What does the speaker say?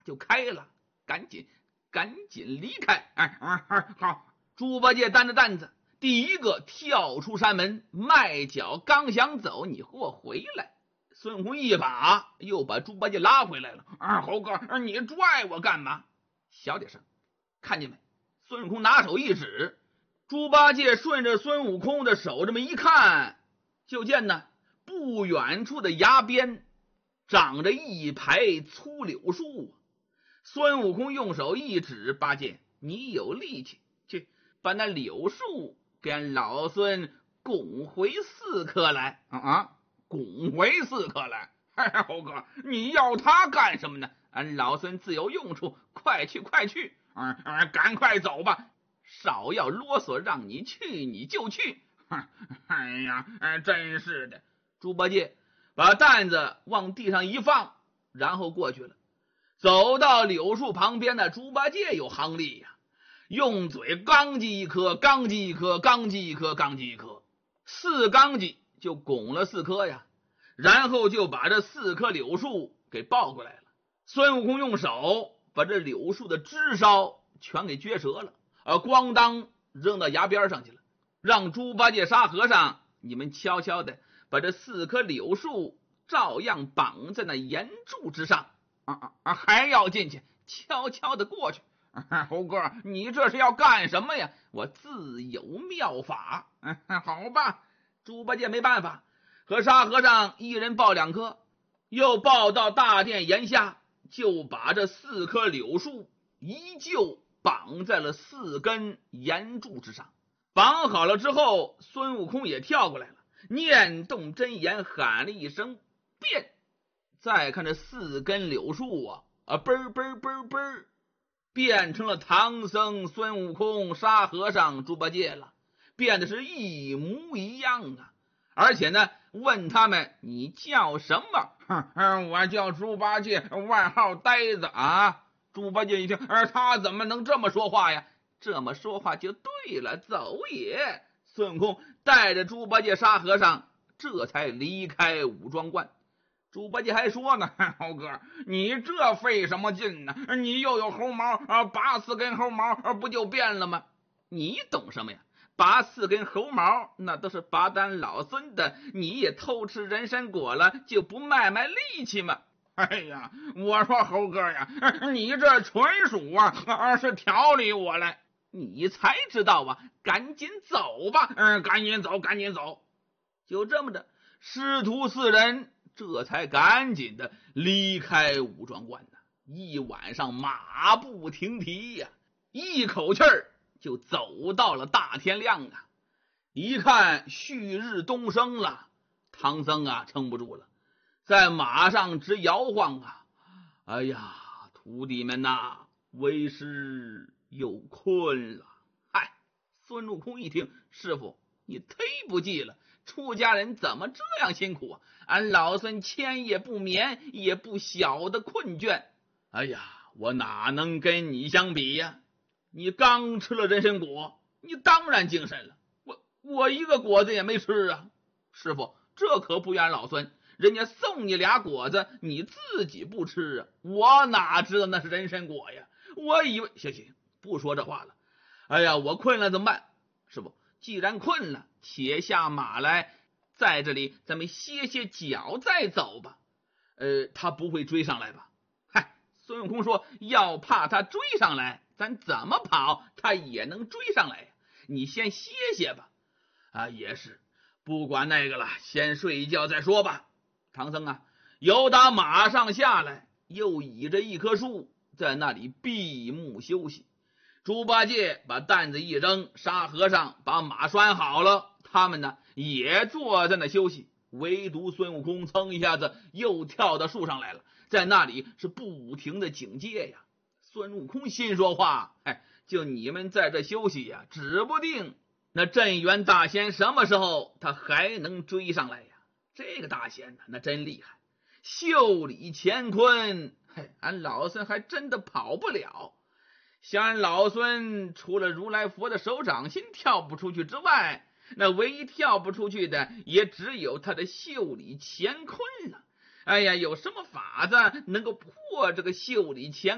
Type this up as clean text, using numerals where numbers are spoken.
就开了，赶紧离开。好，猪八戒担着担子，第一个跳出山门，迈脚刚想走，你给我回来！孙悟空一把又把猪八戒拉回来了。猴哥，你拽我干嘛？小点声，看见没？孙悟空拿手一指，猪八戒顺着孙悟空的手这么一看，就见呢不远处的崖边长着一排粗柳树。孙悟空用手一指，八戒，你有力气，去把那柳树给俺老孙拱回4棵来。拱回4棵来？猴哥，你要它干什么呢？俺老孙自有用处，快去快去！赶快走吧，少要啰嗦，让你去你就去。哎呀，真是的。猪八戒把担子往地上一放，然后过去了。走到柳树旁边的猪八戒有行力呀，用嘴刚击一颗，刚击一颗，刚击一颗，刚击一颗，4刚击就拱了4棵呀，然后就把这4棵柳树给抱过来了。孙悟空用手把这柳树的枝梢全给撅折了，咣当扔到崖边上去了，让猪八戒、沙和尚你们悄悄的把这4棵柳树照样绑在那岩柱之上。还要进去，悄悄的过去。猴哥，你这是要干什么呀？我自有妙法。好吧，猪八戒没办法，和沙和尚一人抱2棵，又抱到大殿檐下，就把这4棵柳树依旧绑在了4根岩柱之上。绑好了之后，孙悟空也跳过来了，念动真言，喊了一声变。再看这4根柳树嘣嘣嘣嘣，变成了唐僧、孙悟空、沙和尚、猪八戒了，变得是一模一样啊！而且呢，问他们你叫什么？我叫猪八戒，外号呆子啊！猪八戒一听，他怎么能这么说话呀？这么说话就对了，走也！孙悟空带着猪八戒、沙和尚这才离开武装观。猪八戒还说呢，猴哥，你这费什么劲呢？你又有猴毛，拔4根猴毛不就变了吗？你懂什么呀？拔4根猴毛那都是拔咱老孙的，你也偷吃人参果了，就不卖力气吗？哎呀，我说猴哥呀，你这纯属是调理我来。你才知道啊，赶紧走吧。赶紧走，赶紧走。就这么着，师徒4人这才赶紧的离开武装观呢。一晚上马不停蹄呀，一口气儿就走到了大天亮啊。一看旭日东升了，唐僧撑不住了，在马上直摇晃啊。哎呀，徒弟们为师又困了。孙悟空一听，师傅你忒不济了，出家人怎么这样辛苦啊？俺老孙千夜不眠，也不晓得困倦。哎呀，我哪能跟你相比呀？你刚吃了人参果，你当然精神了。我一个果子也没吃啊。师傅，这可不怨老孙，人家送你俩果子，你自己不吃啊。我哪知道那是人参果呀？我以为……行，不说这话了。哎呀，我困了怎么办？师傅，既然困了，且下马来，在这里咱们歇歇脚再走吧。他不会追上来吧？孙悟空说，要怕他追上来，咱怎么跑他也能追上来呀。你先歇歇吧。也是，不管那个了，先睡一觉再说吧。唐僧由打马上下来，又倚着一棵树，在那里闭目休息。猪八戒把担子一扔，沙和尚把马拴好了，他们也坐在那休息。唯独孙悟空蹭一下子又跳到树上来了，在那里是不停的警戒呀。孙悟空心说话，就你们在这休息呀，指不定那镇元大仙什么时候他还能追上来呀。这个大仙那真厉害，袖里乾坤，俺老孙还真的跑不了。像俺老孙除了如来佛的手掌心跳不出去之外，那唯一跳不出去的也只有他的袖里乾坤了。哎呀，有什么法子能够破这个袖里乾